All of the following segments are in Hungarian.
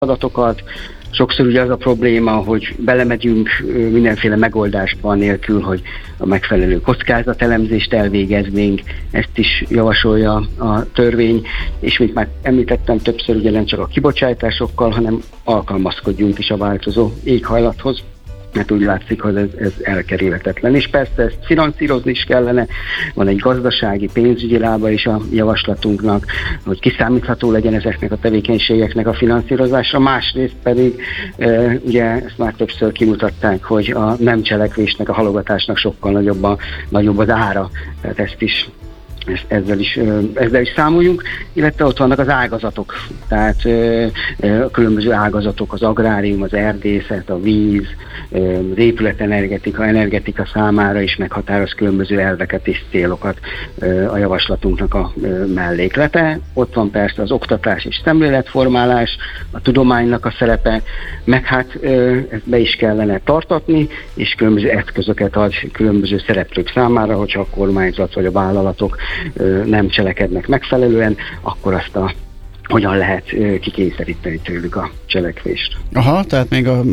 adatokat. Sokszor ugye az a probléma, hogy belemegyünk mindenféle megoldásban nélkül, hogy a megfelelő kockázatelemzést elvégeznénk, ezt is javasolja a törvény, és mint már említettem többször, ugye nem csak a kibocsátásokkal, hanem alkalmazkodjunk is a változó éghajlathoz, mert úgy látszik, hogy ez elkerülhetetlen. És persze ezt finanszírozni is kellene, van egy gazdasági, pénzügyi lába is a javaslatunknak, hogy kiszámítható legyen ezeknek a tevékenységeknek a finanszírozása, másrészt pedig ugye ezt már többször kimutatták, hogy a nem cselekvésnek, a halogatásnak sokkal nagyobb az ára, tehát ezzel is számoljunk, illetve ott vannak az ágazatok, tehát a különböző ágazatok, az agrárium, az erdészet, a víz, az épületenergetika számára is meghatároz különböző elveket és célokat a javaslatunknak a melléklete. Ott van persze az oktatás és szemléletformálás, a tudománynak a szerepe, meg hát ezt be is kellene tartatni, és különböző eszközöket ad különböző szereplők számára, hogyha a kormányzat vagy a vállalatok nem cselekednek megfelelően, akkor azt hogyan lehet kikényszeríteni tőlük a cselekvést. Aha, tehát még a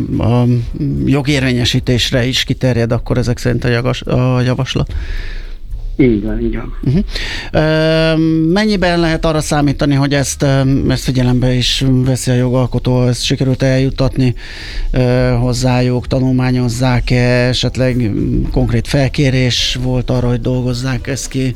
jogérvényesítésre is kiterjed akkor ezek szerint a javaslat? Így van. Mennyiben lehet arra számítani, hogy ezt figyelembe is veszi a jogalkotó, ezt sikerült eljuttatni hozzájuk, tanulmányozzák-e, esetleg konkrét felkérés volt arra, hogy dolgozzák ezt ki?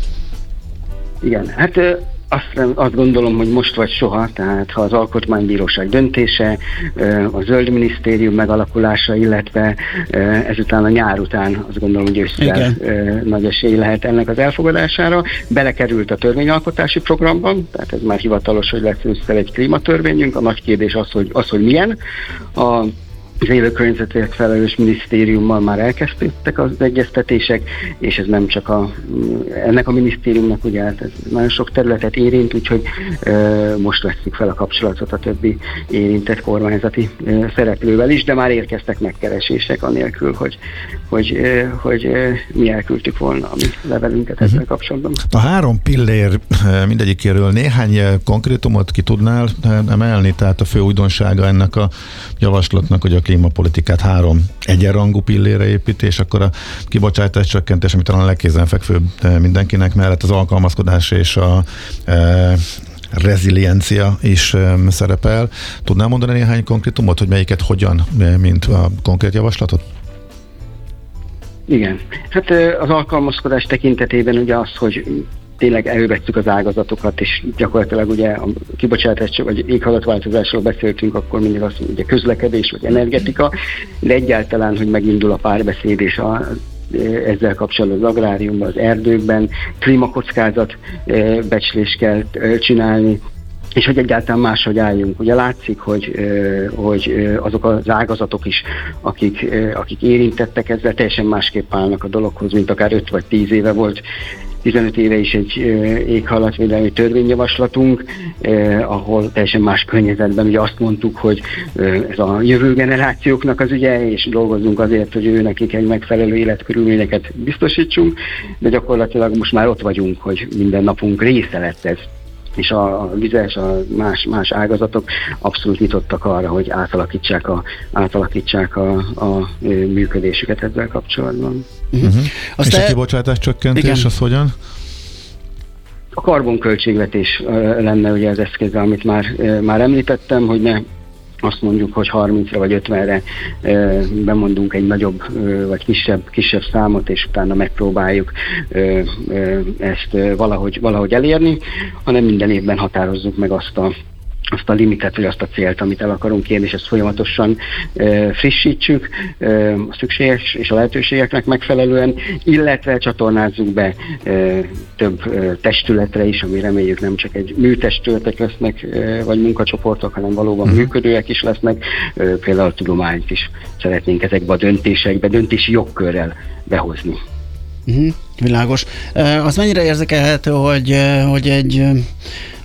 Igen, hát azt gondolom, hogy most vagy soha, tehát ha az Alkotmánybíróság döntése, a Zöld Minisztérium megalakulása, illetve ezután a nyár után azt gondolom, hogy ősszel nagy esély lehet ennek az elfogadására. Belekerült a törvényalkotási programban, tehát ez már hivatalos, hogy lesz ősszel egy klímatörvényünk. A nagy kérdés az, hogy milyen. Az élő környezetért felelős minisztériummal már elkezdődtek az egyeztetések, és ez nem csak ennek a minisztériumnak, ugye hát ez nagyon sok területet érint, úgyhogy most vesszük fel a kapcsolatot a többi érintett kormányzati szereplővel is, de már érkeztek megkeresések anélkül, hogy mi elküldtük volna a mi levelünket ezzel kapcsolatban. A 3 pillér mindegyikéről néhány konkrétumot ki tudnál emelni, tehát a fő újdonsága ennek a javaslatnak, hogy a klímapolitikát 3 egyenrangú pillére épít, és akkor a kibocsátás csökkentés, ami talán a legkézenfekvőbb mindenkinek, mellett az alkalmazkodás és a reziliencia is szerepel. Tudnál mondani néhány konkrétumot, hogy melyiket hogyan, mint a konkrét javaslatot? Igen. Hát az alkalmazkodás tekintetében ugye az, hogy tényleg elővettük az ágazatokat, és gyakorlatilag ugye a kibocsátás vagy éghajlatváltozásról beszéltünk, akkor mindig az, hogy ugye közlekedés vagy energetika, de egyáltalán, hogy megindul a párbeszéd és ezzel kapcsolatban az agráriumban, az erdőkben, klímakockázat becslést kell csinálni, és hogy egyáltalán máshogy álljunk. Ugye látszik, hogy azok az ágazatok is, akik érintettek ezzel, teljesen másképp állnak a dologhoz, mint akár 5 vagy 10 éve volt. 15 éve is egy éghajlatvédelmi törvényjavaslatunk, ahol teljesen más környezetben ugye azt mondtuk, hogy ez a jövő generációknak az ügye, és dolgozzunk azért, hogy ő nekik egy megfelelő életkörülményeket biztosítsunk, de gyakorlatilag most már ott vagyunk, hogy minden napunk része lett ez. És a vizes, a más ágazatok abszolút nyitottak arra, hogy átalakítsák a működésüket ezzel kapcsolatban. És a kibocsátás csökkentés, az hogyan? A karbonköltségvetés lenne ugye az eszköze, amit már említettem, hogy ne azt mondjuk, hogy 30-ra vagy 50-re bemondunk egy nagyobb vagy kisebb számot, és utána megpróbáljuk ezt valahogy elérni, hanem minden évben határozzuk meg azt a limitet, vagy azt a célt, amit el akarunk érni, és ezt folyamatosan frissítsük a szükséges és a lehetőségeknek megfelelően, illetve csatornázzuk be több testületre is, ami reméljük nem csak egy műtestületek lesznek, vagy munkacsoportok, hanem valóban működőek is lesznek. Például a tudományt is szeretnénk ezekbe a döntésekbe, döntési jogkörrel behozni. Világos. Az mennyire érzékelhető, hogy egy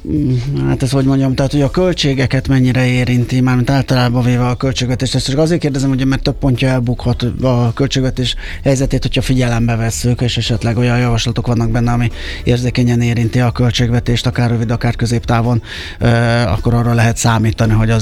hát ezt hogy mondjam, tehát hogy a költségeket mennyire érinti, mármint általában véve a költségvetést. Ezt csak azért kérdezem, hogy mert több pontja elbukhat a költségvetés helyzetét, hogyha figyelembe vesszük, és esetleg olyan javaslatok vannak benne, ami érzékenyen érinti a költségvetést, akár rövid, akár középtávon, akkor arra lehet számítani, hogy az